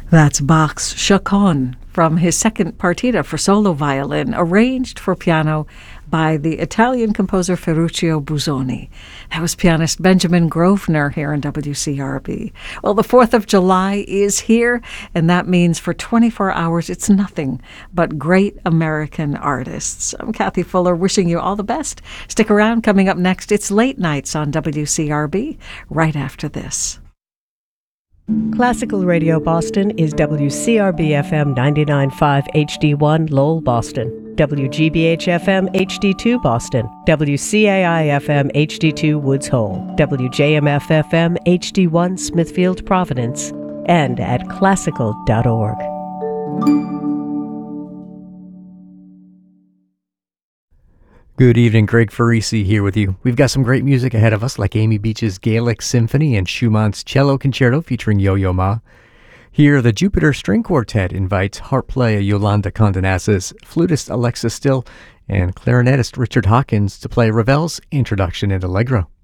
That's Bach's Chaconne from his second partita for solo violin, arranged for piano by the Italian composer Ferruccio Busoni. That was pianist Benjamin Grosvenor here in WCRB. Well, the 4th of July is here, and that means for 24 hours it's nothing but great American artists. I'm Kathy Fuller, wishing you all the best. Stick around. Coming up next, it's Late Nights on WCRB, right after this. Classical Radio Boston is WCRB-FM 99.5 HD1 Lowell, Boston, WGBH-FM HD2 Boston, WCAI-FM HD2 Woods Hole, WJMF-FM HD1 Smithfield, Providence, and at classical.org. Good evening, Greg Farisi here with you. We've got some great music ahead of us, like Amy Beach's Gaelic Symphony and Schumann's Cello Concerto featuring Yo-Yo Ma. Here, the Jupiter String Quartet invites harp player Yolanda Condenasas, flutist Alexa Still, and clarinetist Richard Hawkins to play Ravel's Introduction and Allegro.